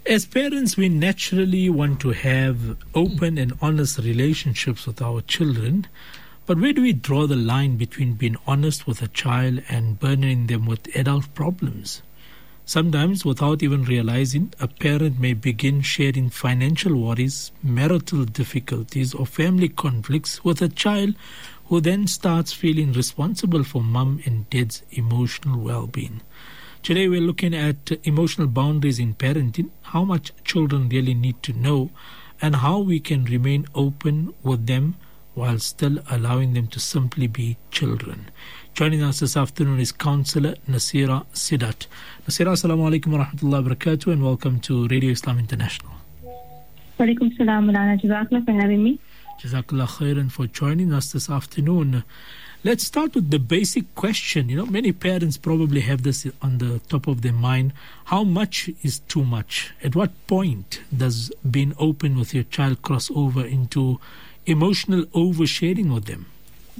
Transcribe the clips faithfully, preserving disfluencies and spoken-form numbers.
As parents, we naturally want to have open and honest relationships with our children. But where do we draw the line between being honest with a child and burdening them with adult problems? Sometimes, without even realizing, a parent may begin sharing financial worries, marital difficulties, or family conflicts with a child who then starts feeling responsible for mum and dad's emotional well-being. Today we're looking at emotional boundaries in parenting, how much children really need to know, and how we can remain open with them while still allowing them to simply be children. Joining us this afternoon is Counsellor Nasira Sidat. Nasira, assalamu alaikum wa rahmatullahi wa barakatuh, and welcome to Radio Islam International. Wa alaikum salam wa Jazakallah for having me. Jazakallah khairan for joining us this afternoon. Let's start with the basic question. You know, many parents probably have this on the top of their mind. How much is too much? At what point does being open with your child cross over into emotional oversharing with them?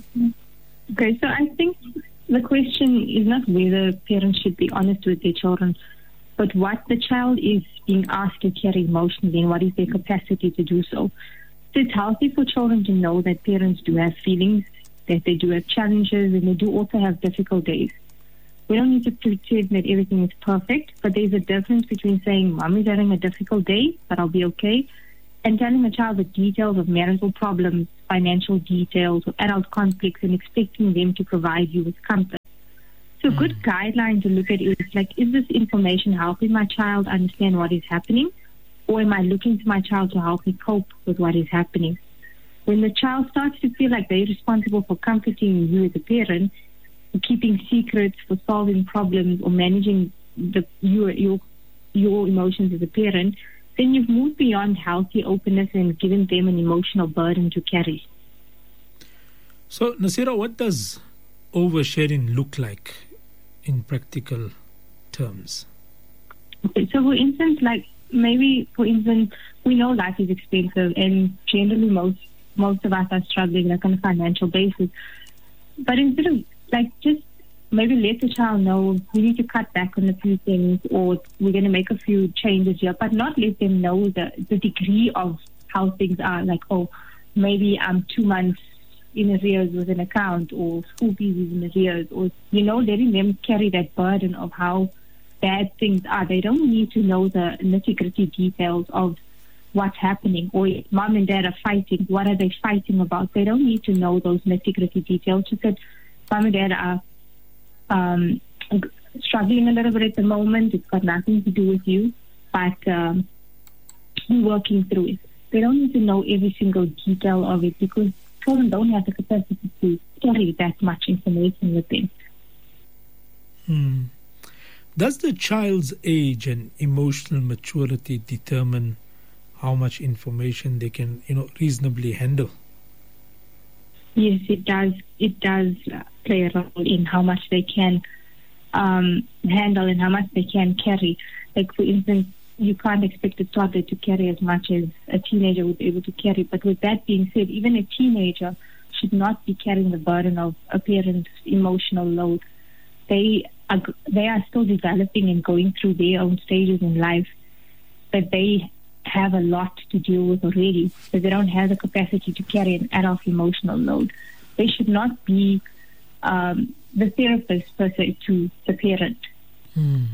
Okay, so I think the question is not whether parents should be honest with their children, but what the child is being asked to carry emotionally and what is their capacity to do so. So it's healthy for children to know that parents do have feelings, that they do have challenges, and they do also have difficult days. We don't need to pretend that everything is perfect, but there's a difference between saying, Mom is having a difficult day, but I'll be okay, and telling a child the details of marital problems, financial details, or adult conflicts, and expecting them to provide you with comfort. So a mm. good guideline to look at is like, is this information helping my child understand what is happening, or am I looking to my child to help me cope with what is happening? When the child starts to feel like they're responsible for comforting you as a parent, for keeping secrets, for solving problems, or managing the, your, your, your emotions as a parent, then you've moved beyond healthy openness and given them an emotional burden to carry. So, Nasira, what does oversharing look like in practical terms? Okay, so for instance, like maybe, for instance, we know life is expensive and generally most most of us are struggling like on a financial basis. But instead of like just maybe let the child know we need to cut back on a few things or we're going to make a few changes here, but not let them know the, the degree of how things are. Like, oh, maybe I'm two months in arrears with an account or school fees is in arrears, or, you know, letting them carry that burden of how bad things are. They don't need to know the nitty-gritty details of what's happening, or if mom and dad are fighting, what are they fighting about? They don't need to know those nitty-gritty details. Just that mom and dad are um, struggling a little bit at the moment. It's got nothing to do with you, but um, we're working through it. They don't need to know every single detail of it because children don't have the capacity to carry that much information with them. Hmm. Does the child's age and emotional maturity determine how much information they can, you know, reasonably handle? Yes, it does. It does uh, play a role in how much they can um, handle and how much they can carry. Like, for instance, you can't expect a toddler to carry as much as a teenager would be able to carry. But with that being said, even a teenager should not be carrying the burden of a parent's emotional load. They are, they are still developing and going through their own stages in life, but they have a lot to deal with already, so they don't have the capacity to carry an adult emotional load. They should not be um, the therapist per se to the parent. Hmm.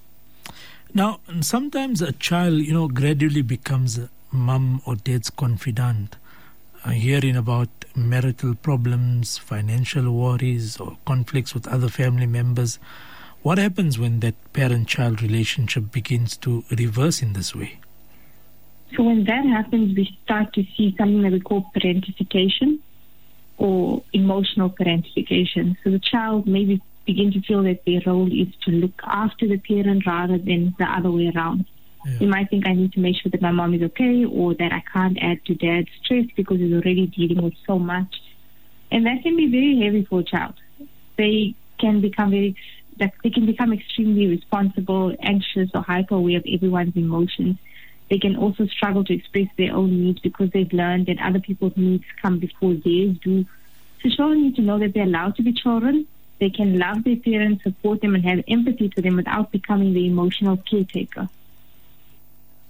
Now, sometimes a child, you know, gradually becomes a mum or dad's confidant, uh, hearing about marital problems, financial worries, or conflicts with other family members. What happens when that parent-child relationship begins to reverse in this way? So when that happens, we start to see something that we call parentification or emotional parentification. So the child maybe begin to feel that their role is to look after the parent rather than the other way around. Yeah. They might think I need to make sure that my mom is okay, or that I can't add to dad's stress because he's already dealing with so much. And that can be very heavy for a child. They can become very, like, they can become extremely responsible, anxious, or hyper aware of everyone's emotions. They can also struggle to express their own needs because they've learned that other people's needs come before theirs do. So children need to know that they're allowed to be children. They can love their parents, support them, and have empathy for them without becoming the emotional caretaker.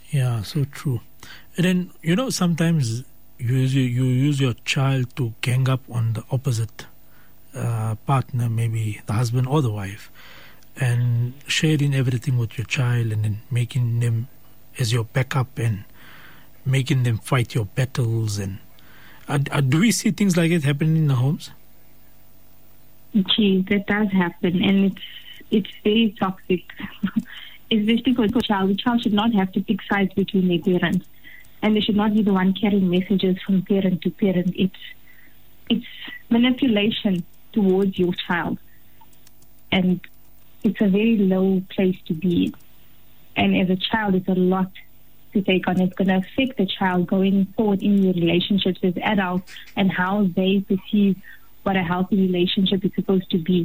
Yeah, so true. And then, you know, sometimes you use, you use your child to gang up on the opposite uh, partner, maybe the husband or the wife, and sharing everything with your child and then making them as your backup and making them fight your battles. And uh, uh, do we see things like it happening in the homes? Gee, that does happen, and it's it's very toxic. Especially for the child. The child should not have to pick sides between their parents, and they should not be the one carrying messages from parent to parent. It's it's manipulation towards your child, and it's a very low place to be. And as a child, it's a lot to take on. It's going to affect the child going forward in your relationships as adults and how they perceive what a healthy relationship is supposed to be.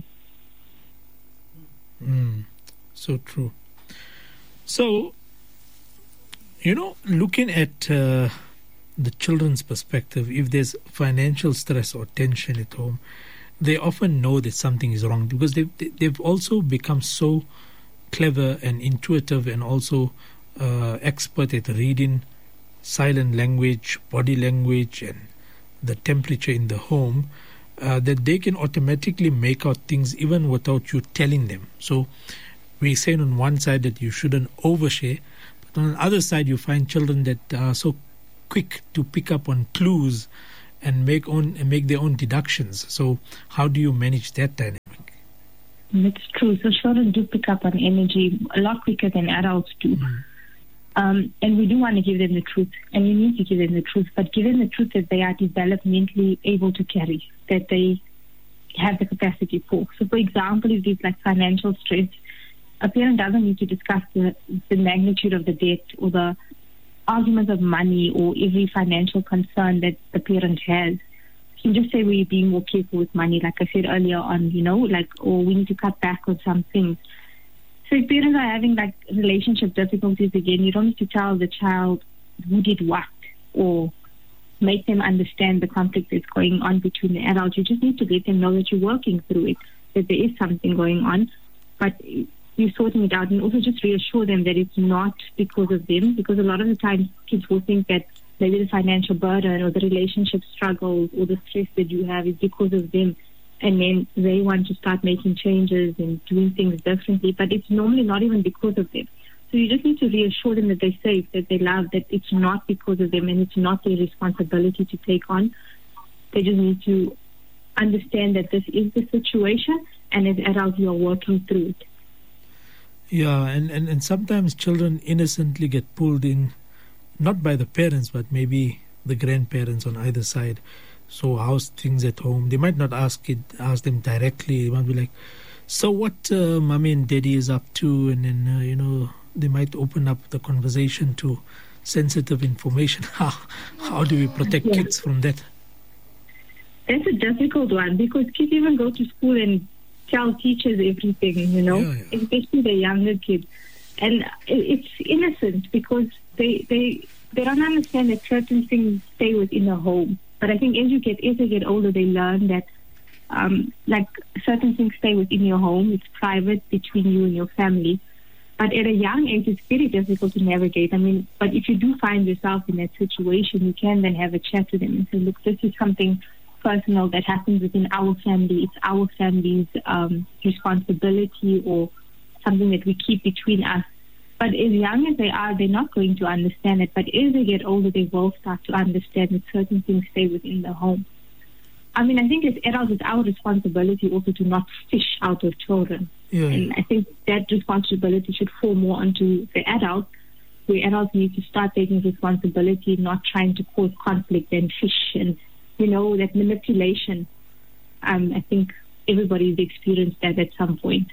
Mm, so true. So, you know, looking at uh, the children's perspective, if there's financial stress or tension at home, they often know that something is wrong because they've, they've also become so clever and intuitive and also uh, expert at reading silent language, body language, and the temperature in the home, uh, that they can automatically make out things even without you telling them. So we say on one side that you shouldn't overshare, but on the other side you find children that are so quick to pick up on clues and make own and make their own deductions. So how do you manage that dynamic? It's true. So children do pick up on energy a lot quicker than adults do. Mm. Um, and we do want to give them the truth, and we need to give them the truth, but give them the truth that they are developmentally able to carry, that they have the capacity for. So, for example, if there's like financial stress, a parent doesn't need to discuss the, the magnitude of the debt or the arguments of money or every financial concern that the parent has. You can just say we're being more careful with money, like I said earlier on, you know, like, or we need to cut back on some things. So if parents are having like relationship difficulties again, you don't need to tell the child who did what or make them understand the conflict that's going on between the adults. You just need to let them know that you're working through it, that there is something going on, but you're sorting it out, and also just reassure them that it's not because of them, because a lot of the times kids will think that maybe the financial burden or the relationship struggles or the stress that you have is because of them. And then they want to start making changes and doing things differently, but it's normally not even because of them. So you just need to reassure them that they're safe, that they love, that it's not because of them and it's not their responsibility to take on. They just need to understand that this is the situation, and as adults, you are working through it. Yeah, and, and, and sometimes children innocently get pulled in, not by the parents, but maybe the grandparents on either side. So how's things at home? They might not ask it, ask them directly. They might be like, so what uh, mommy and daddy is up to? And then, uh, you know, they might open up the conversation to sensitive information. How, how do we protect yeah. kids from that? That's a difficult one, because kids even go to school and tell teachers everything, you know, yeah, yeah. especially the younger kids. And it's innocent because they, they, they don't understand that certain things stay within the home. But I think as you get as they get older, they learn that um, like certain things stay within your home. It's private between you and your family. But at a young age, it's very difficult to navigate. I mean, but if you do find yourself in that situation, you can then have a chat with them and say, look, this is something personal that happens within our family. It's our family's um, responsibility or something that we keep between us. But as young as they are, they're not going to understand it. But as they get older, they will start to understand that certain things stay within the home. I mean, I think as adults, it's our responsibility also to not fish out of children. Yeah. And I think that responsibility should fall more onto the adults, where adults need to start taking responsibility, not trying to cause conflict and fish and, you know, that manipulation. Um, I think everybody's experienced that at some point.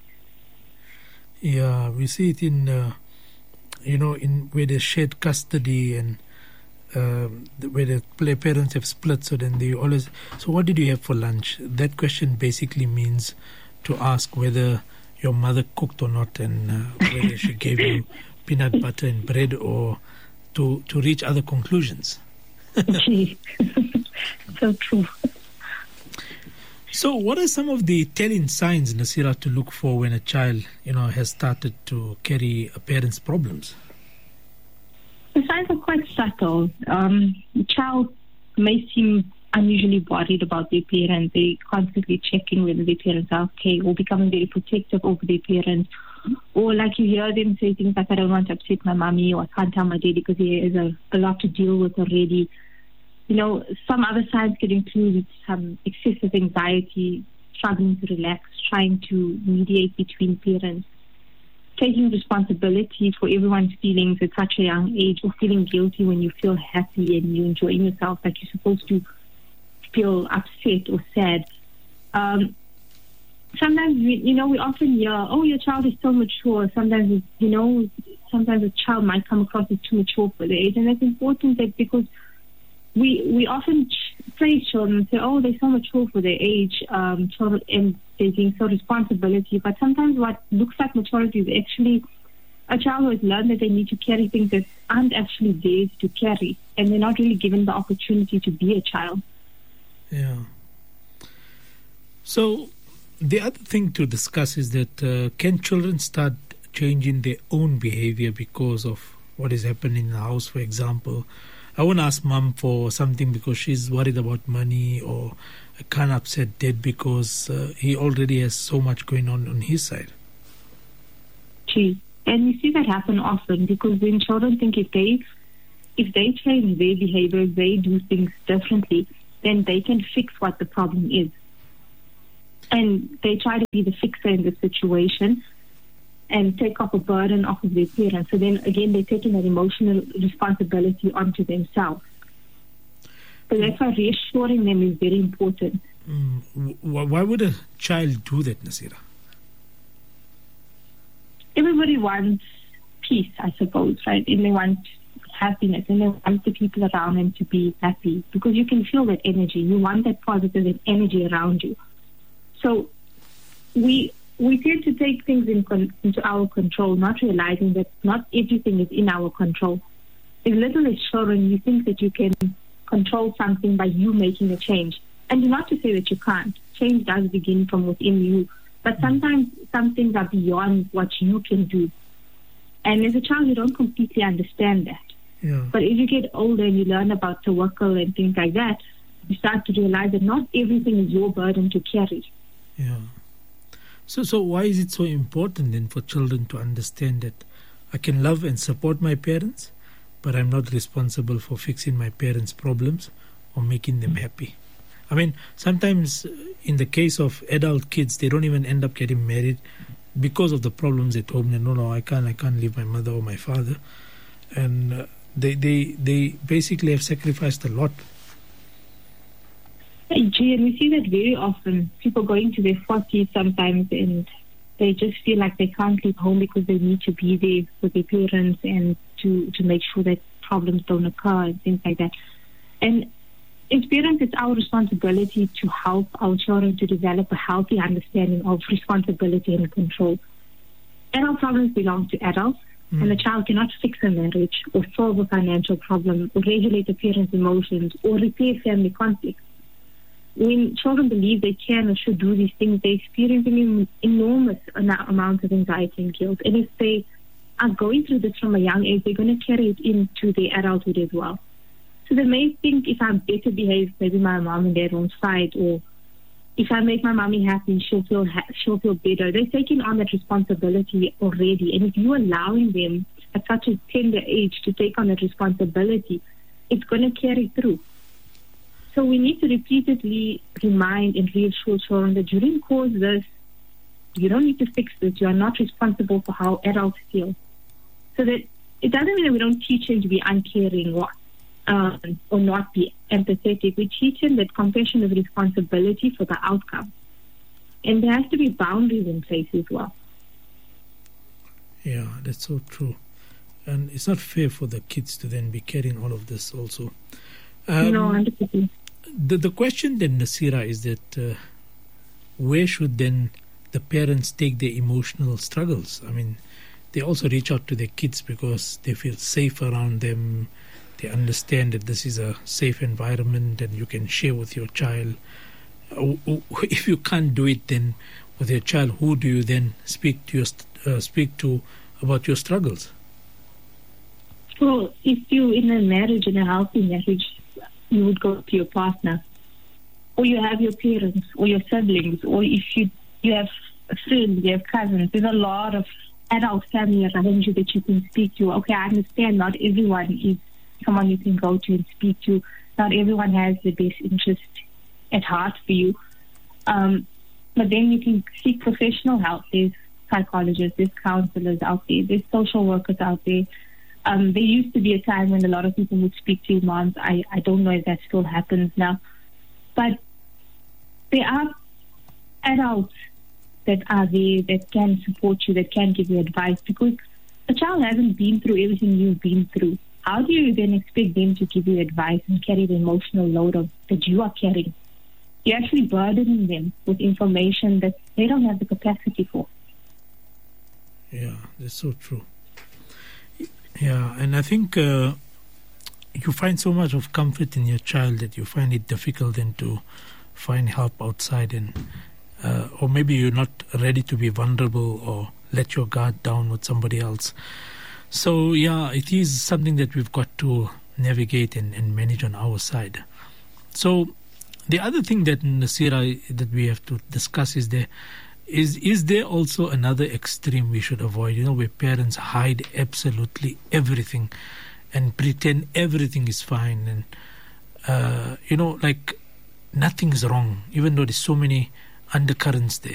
Yeah, we see it in... Uh you know, in where they shared custody and um, where the parents have split, so then they always, so what did you have for lunch? That question basically means to ask whether your mother cooked or not, and uh, whether she gave you peanut butter and bread, or to, to reach other conclusions. So true. So what are some of the telling signs, Nasira, to look for when a child, you know, has started to carry a parent's problems? The signs are quite subtle. Um, the child may seem unusually worried about their parents. They're constantly checking whether their parents are okay, or becoming very protective over their parents. Or like you hear them say things like, I don't want to upset my mommy, or I can't tell my daddy because he has a, a lot to deal with already. You know, some other signs could include some excessive anxiety, struggling to relax, trying to mediate between parents, taking responsibility for everyone's feelings at such a young age, or feeling guilty when you feel happy and you're enjoying yourself, like you're supposed to feel upset or sad. Um, sometimes, we, you know, we often hear, oh, your child is so mature. Sometimes, you know, sometimes a child might come across as too mature for their age. And that's important that because we we often praise children and say, oh, they're so mature for their age, um, children, and they're being so responsibility. But sometimes what looks like maturity is actually a child who has learned that they need to carry things that aren't actually theirs to carry. And they're not really given the opportunity to be a child. Yeah. So the other thing to discuss is that uh, can children start changing their own behavior because of what is happening in the house, for example? I won't ask mom for something because she's worried about money, or I can't upset dad because uh, he already has so much going on on his side. Gee, and you see that happen often because when children think if they if they change their behavior, they do things differently, then they can fix what the problem is. And they try to be the fixer in the situation and take off a burden off of their parents. So then, again, they're taking that emotional responsibility onto themselves. So that's why reassuring them is very important. Mm. Why would a child do that, Nasira? Everybody wants peace, I suppose, right? And they want happiness, and they want the people around them to be happy because you can feel that energy. You want that positive energy around you. So we we tend to take things in con- into our control, not realizing that not everything is in our control. As little as children, you think that you can control something by you making a change. And not to say that you can't. Change does begin from within you. But sometimes some things are beyond what you can do. And as a child, you don't completely understand that. Yeah. But as you get older and you learn about tawakkul and things like that, you start to realize that not everything is your burden to carry. Yeah. So, so why is it so important then for children to understand that I can love and support my parents, but I'm not responsible for fixing my parents' problems or making them happy? I mean, sometimes in the case of adult kids, they don't even end up getting married because of the problems at home. They no, no, I can't, I can't leave my mother or my father, and uh, they, they, they basically have sacrificed a lot. Gee, and we see that very often. People going to their forties sometimes, and they just feel like they can't leave home because they need to be there with their parents and to, to make sure that problems don't occur and things like that. And as parents, it's our responsibility to help our children to develop a healthy understanding of responsibility and control. Adult problems belong to adults, mm. and a child cannot fix a marriage or solve a financial problem or regulate a parent's emotions or repair family conflicts. When children believe they can or should do these things, they experience an enormous amount of anxiety and guilt. And if they are going through this from a young age, they're going to carry it into their adulthood as well. So they may think if I'm better behaved, maybe my mom and dad won't fight, or if I make my mommy happy, she'll feel ha- she'll feel better. They're taking on that responsibility already. And if you're allowing them at such a tender age to take on that responsibility, it's going to carry through. So we need to repeatedly remind and reassure children that you didn't cause this, you don't need to fix this, you are not responsible for how adults feel. So that it doesn't mean that we don't teach them to be uncaring or, um, or not be empathetic. We teach them that compassion is responsibility for the outcome. And there has to be boundaries in place as well. Yeah, that's so true. And it's not fair for the kids to then be carrying all of this also. Um, no, one hundred percent. The, the question then, Nasira, is that uh, where should then the parents take their emotional struggles? I mean, they also reach out to their kids because they feel safe around them. They understand that this is a safe environment and you can share with your child. Uh, if you can't do it then with your child, who do you then speak to, your, uh, speak to about your struggles? Well, if you're in a marriage, in a healthy marriage, you would go to your partner, or you have your parents, or your siblings, or if you you have friends, you have cousins. There's a lot of adult family around you that you can speak to. Okay, I understand not everyone is someone you can go to and speak to. Not everyone has the best interest at heart for you. Um, but then you can seek professional help. There's psychologists, there's counselors out there, there's social workers out there. Um, there used to be a time when a lot of people would speak to imams. I, I don't know if that still happens now. But there are adults that are there that can support you, that can give you advice, because a child hasn't been through everything you've been through. How do you then expect them to give you advice and carry the emotional load of, that you are carrying? You're actually burdening them with information that they don't have the capacity for. Yeah, that's so true. Yeah, and I think uh, you find so much of comfort in your child that you find it difficult then to find help outside, and uh, or maybe you're not ready to be vulnerable or let your guard down with somebody else. So yeah, it is something that we've got to navigate and, and manage on our side. So the other thing that Nasira that we have to discuss is there is is there also another extreme we should avoid, you know, where parents hide absolutely everything and pretend everything is fine, and uh, you know, like nothing is wrong, even though there's so many undercurrents there.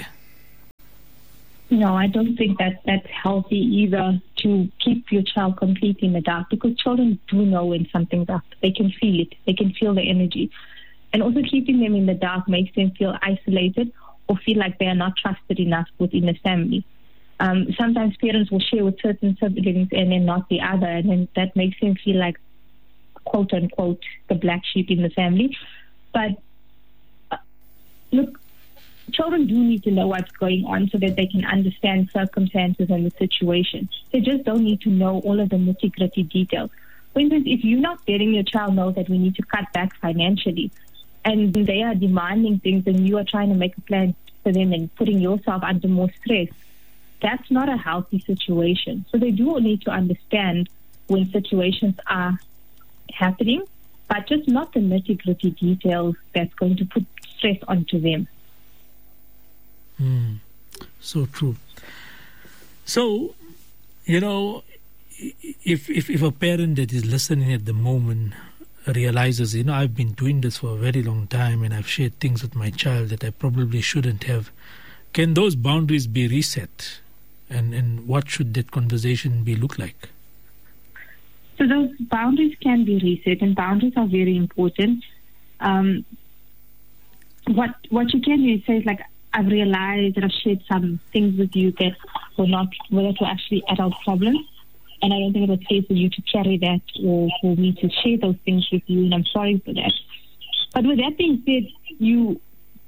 No, I don't think that that's healthy either, to keep your child completely in the dark, because children do know when something's up. They can feel it. They can feel the energy. And also keeping them in the dark makes them feel isolated or feel like they are not trusted enough within the family. Um, sometimes parents will share with certain siblings and then not the other, and then that makes them feel like, quote unquote, the black sheep in the family. But uh, look, children do need to know what's going on so that they can understand circumstances and the situation. They just don't need to know all of the nitty-gritty details. For instance, if you're not letting your child know that we need to cut back financially, and they are demanding things and you are trying to make a plan for them and putting yourself under more stress, that's not a healthy situation. So they do need to understand when situations are happening, but just not the nitty-gritty details that's going to put stress onto them. Mm, so true. So, you know, if, if if a parent that is listening at the moment realizes, you know, I've been doing this for a very long time and I've shared things with my child that I probably shouldn't have, can those boundaries be reset? And and what should that conversation be look like? So those boundaries can be reset, and boundaries are very important. Um, what what you can do is say, like, I've realized that I've shared some things with you that were not, were that were actually adult problems, and I don't think it was safe for you to carry that or for me to share those things with you, and I'm sorry for that. But with that being said, you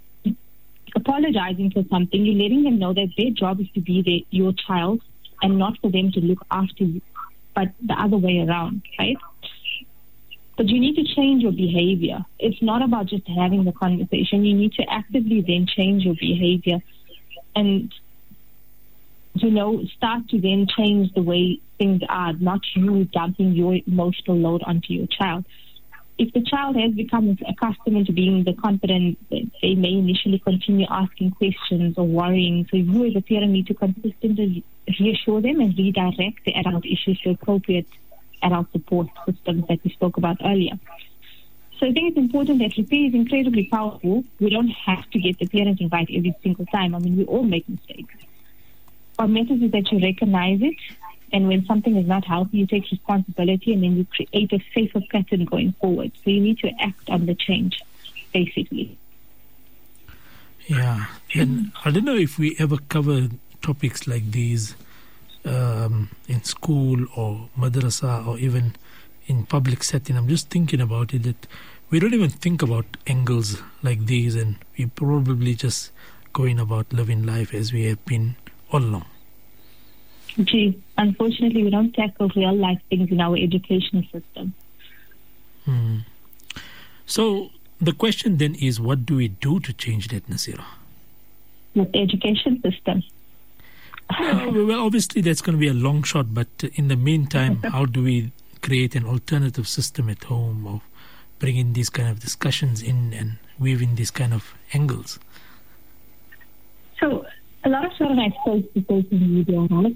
apologizing for something, you're letting them know that their job is to be their, your child and not for them to look after you, but the other way around, right? But you need to change your behavior. It's not about just having the conversation. You need to actively then change your behavior and, you know, start to then change the way things are, not you dumping your emotional load onto your child. If the child has become accustomed to being the confident, they may initially continue asking questions or worrying. So you as a parent need to consistently reassure them and redirect the adult issues to appropriate adult support systems that we spoke about earlier. So I think it's important that repair is incredibly powerful. We don't have to get the parenting right every single time. I mean, we all make mistakes. What matters is that you recognize it, and when something is not healthy, you take responsibility, and then you create a safer pattern going forward. So you need to act on the change, basically. Yeah, and I don't know if we ever cover topics like these um, in school or madrasa or even in public setting. I'm just thinking about it, that we don't even think about angles like these, and we probably just going about living life as we have been all along. Gee, unfortunately, we don't tackle real life things in our educational system. Hmm. So the question then is, what do we do to change that, Nasira? With the education system. uh, well, obviously that's going to be a long shot, but in the meantime, how do we create an alternative system at home of bringing these kind of discussions in and weaving these kind of angles? So a lot of children are exposed to social media, right?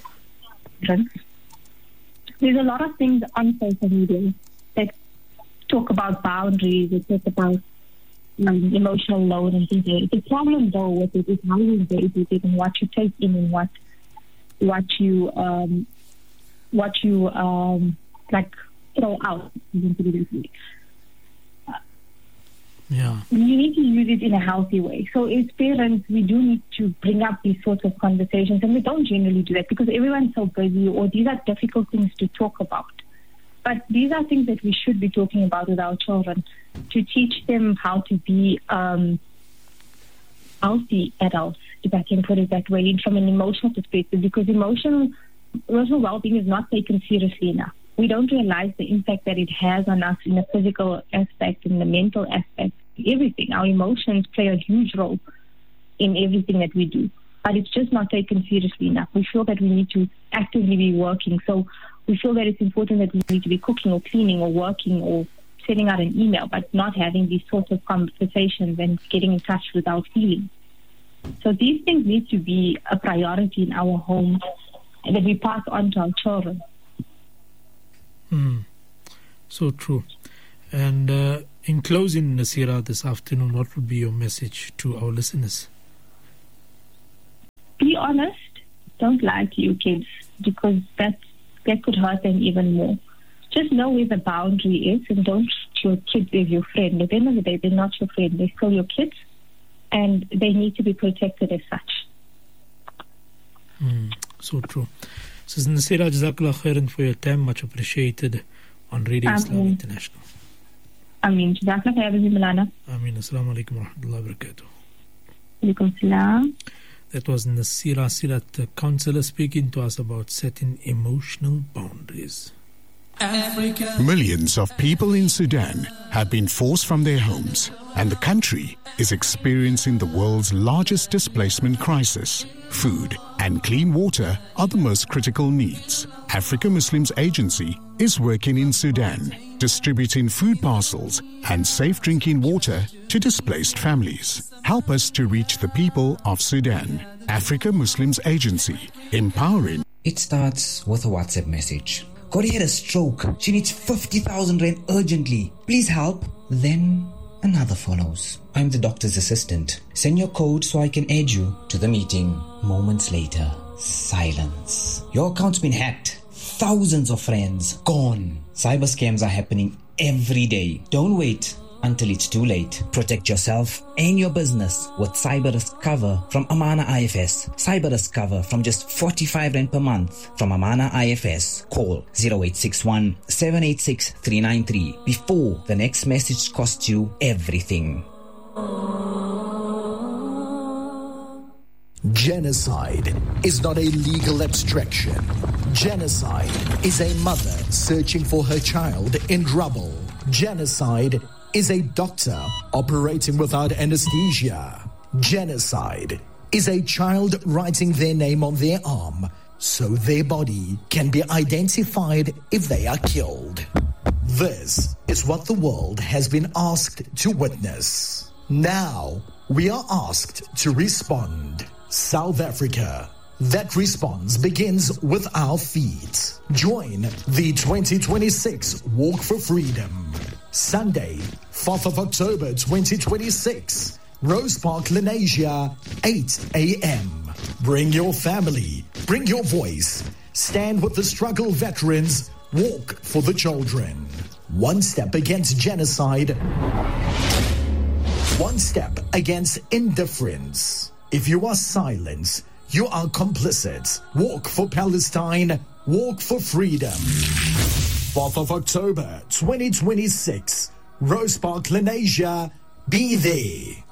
There's a lot of things on social media that talk about boundaries, that talk about um, emotional load and things like that. The problem, though, with it is how you engage with it and what you take in and what what you um, what you um, like throw out. Yeah. You need to use it in a healthy way. So as parents, we do need to bring up these sorts of conversations, and we don't generally do that because everyone's so busy, or these are difficult things to talk about. But these are things that we should be talking about with our children to teach them how to be um, healthy adults, if I can put it that way, from an emotional perspective, because emotional, emotional well-being is not taken seriously enough. We don't realize the impact that it has on us in the physical aspect, in the mental aspect, everything. Our emotions play a huge role in everything that we do, but it's just not taken seriously enough. We feel that we need to actively be working. So we feel that it's important that we need to be cooking or cleaning or working or sending out an email, but not having these sorts of conversations and getting in touch with our feelings. So these things need to be a priority in our home and that we pass on to our children. Mm. So true. And uh, in closing, Nasira, this afternoon, what would be your message to our listeners? Be honest. Don't lie to your kids, because that that could hurt them even more. Just know where the boundary is, and don't treat your kids as your friend. At the end of the day, they're not your friend. They're still your kids, and they need to be protected as such. Mm. So true. Sister Nasira, Jazakallah khairan for your time. Much appreciated on Radio Ameen. Islam International. Ameen. Jazakallah khairan, Milana. Ameen. Assalamu alaikum wa rahmatullahi wa barakatuh. Alaikum salam. That was Nasira Sirat, a counselor, speaking to us about setting emotional boundaries. Africa. Millions of people in Sudan have been forced from their homes, and the country is experiencing the world's largest displacement crisis. Food and clean water are the most critical needs. Africa Muslims Agency is working in Sudan, distributing food parcels and safe drinking water to displaced families. Help us to reach the people of Sudan. Africa Muslims Agency, empowering. It starts with a WhatsApp message. Corey had a stroke. She needs fifty thousand rand urgently. Please help. Then another follows. I'm the doctor's assistant. Send your code so I can add you to the meeting. Moments later, silence. Your account's been hacked. Thousands of friends gone. Cyber scams are happening every day. Don't wait until it's too late. Protect yourself and your business with cyber risk cover from Amana I F S. Cyber risk cover from just forty-five rand per month from Amana I F S. Call zero eight six one, seven eight six, three nine three before the next message costs you everything. Genocide is not a legal abstraction. Genocide is a mother searching for her child in rubble. Genocide is a doctor operating without anesthesia. Genocide is a child writing their name on their arm so their body can be identified if they are killed. This is what the world has been asked to witness. Now we are asked to respond. South Africa. That response begins with our feet. Join the twenty twenty-six Walk for Freedom. Sunday, fourth of October twenty twenty-six. Rose Park, Lenasia, eight a.m. Bring your family. Bring your voice. Stand with the struggle veterans. Walk for the children. One step against genocide. One step against indifference. If you are silent, you are complicit. Walk for Palestine. Walk for freedom. fourth of October twenty twenty-six. Rose Park, Lenasia. Be there.